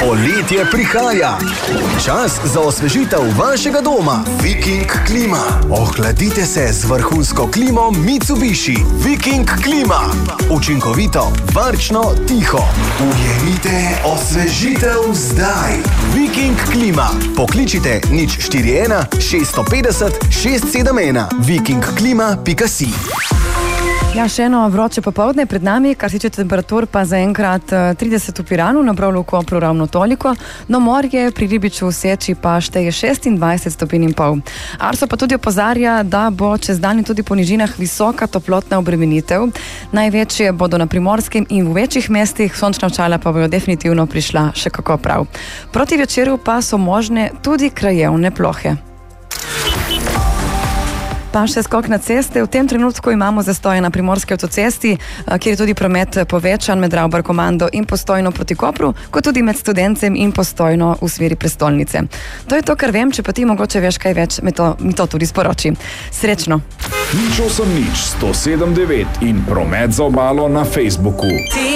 Poletje prihaja. Čas za osvežitev vašega doma. Viking klima. Ohladite se z vrhunsko klimo Mitsubishi. Viking klima. Učinkovito, varčno, tiho. Ujemite osvežitev zdaj. Viking klima. Pokličite 041 650 671 vikingklima.si. Ja, še eno vroče popoldne pred nami, kar se tiče temperatur, pa zaenkrat 30 v Piranu, na Brolu, Kopru ravno toliko, no morje pri Ribiču v Seči pa šteje 26 stopinj in pol. Arso pa tudi opozarja, da bo čez dan in tudi po nižinah visoka toplotna obremenitev. Največje bodo na Primorskem in v večjih mestih, sončna očala pa bojo definitivno prišla še kako prav. Proti večeru pa so možne tudi krajevne plohe. Pa še skok na ceste. V tem trenutku imamo zastoje na Primorski avtocesti, kjer je tudi promet povečan med Ravbar-Komando in Postojno proti Kopru, kot tudi med Studencem in Postojno v smeri prestolnice. To je to, kar vem, če pa ti mogoče veš kaj več, mi to tudi sporoči. Srečno! Nič 179 in promet za obalo na Facebooku.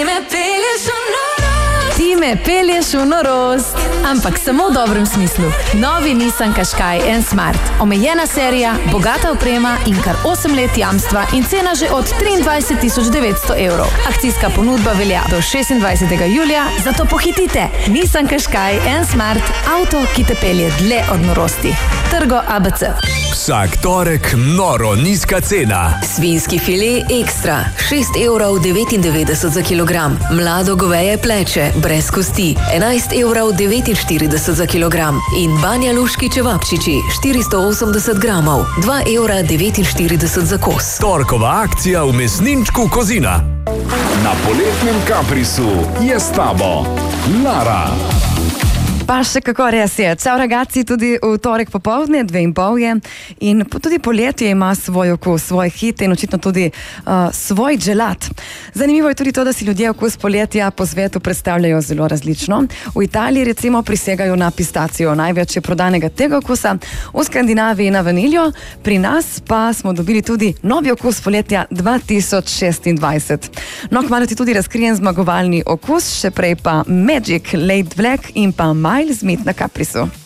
Ti me pelješ v norost, ampak samo v dobrem smislu. Novi Nissan Qashqai N Smart. Omejena serija, bogata oprema in kar 8 let jamstva in cena že od 23.900 evrov. Akcijska ponudba velja do 26. julija, zato pohitite. Nissan Qashqai N Smart, avto, ki te pelje dlje od norosti. Trgo ABC. Vsak torek noro nizka cena. Svinjski file ekstra, 6,99 € za kilogram. Mlado goveje pleče, brez kosti, 11,49 € za kilogram. In banjaluški čevapčiči, 480 gramov, 2,49 € za kos. Torkova akcija v mesninčku Kozina. Na poletnem Kaprisu je s tabo Lara. Pa še kako res je. Čau ragazzi, tudi v torek popoldne, 2:30 je in tudi poletje ima svoj okus, svoj hit in očitno tudi svoj dželat. Zanimivo je tudi to, da si ljudje okus poletja po svetu predstavljajo zelo različno. V Italiji recimo prisegajo na pistacijo, največ je prodanega tega okusa, v Skandinaviji na vaniljo, pri nas pa smo dobili tudi novi okus poletja 2026. No, kmalu ti tudi razkrijem zmagovalni okus, še prej pa Magic, Laid Black in pa Miles Smith na Caprisu.